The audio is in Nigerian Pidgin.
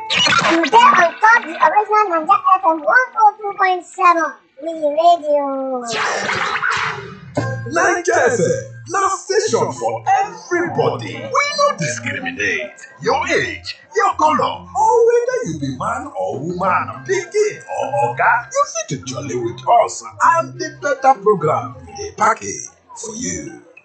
You get on top the original Nanja FM 102.7 We Radio. Naija FM na station for everybody. We no discriminate. Your age, your color, or whether you be man or woman, pikin or oga, you fit to jolly with us and the better program we dey package for you.